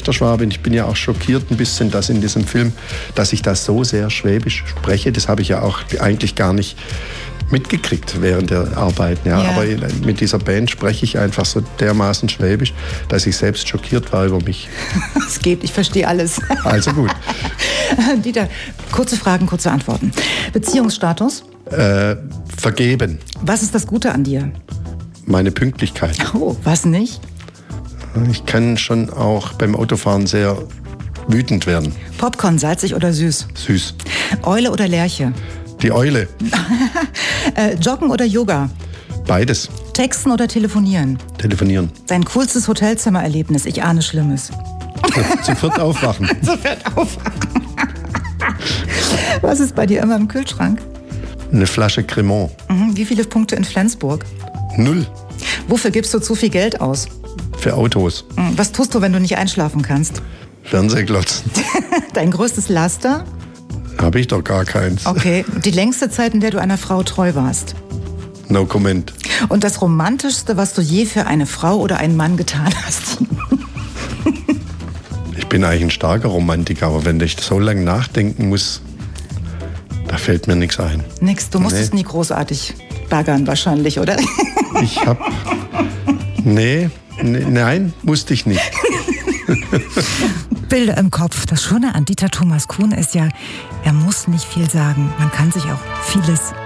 echter Schwabe. Ich bin ja auch schockiert ein bisschen, dass in diesem Film, dass ich das so sehr schwäbisch spreche. Das habe ich ja auch eigentlich gar nicht mitgekriegt während der Arbeit. Ja. Aber mit dieser Band spreche ich einfach so dermaßen schwäbisch, dass ich selbst schockiert war über mich. Es geht, ich verstehe alles. Also gut. Dieter, kurze Fragen, kurze Antworten. Beziehungsstatus? Vergeben. Was ist das Gute an dir? Meine Pünktlichkeit. Oh, was nicht? Ich kann schon auch beim Autofahren sehr wütend werden. Popcorn, salzig oder süß? Süß. Eule oder Lerche? Die Eule. Joggen oder Yoga? Beides. Texten oder telefonieren? Telefonieren. Dein coolstes Hotelzimmererlebnis? Ich ahne Schlimmes. Sofort aufwachen. Sofort aufwachen. Was ist bei dir immer im Kühlschrank? Eine Flasche Cremant. Wie viele Punkte in Flensburg? 0. Wofür gibst du zu viel Geld aus? Für Autos. Was tust du, wenn du nicht einschlafen kannst? Fernsehglotzen. Dein größtes Laster? Habe ich doch gar keins. Okay. Die längste Zeit, in der du einer Frau treu warst? No comment. Und das Romantischste, was du je für eine Frau oder einen Mann getan hast? Ich bin eigentlich ein starker Romantiker, aber wenn ich so lange nachdenken muss, da fällt mir nichts ein. Nix, du musstest nie großartig baggern wahrscheinlich, oder? Ich hab... Nein, musste ich nicht. Bilder im Kopf. Das Schöne an Dieter Thomas Kuhn ist ja, er muss nicht viel sagen. Man kann sich auch vieles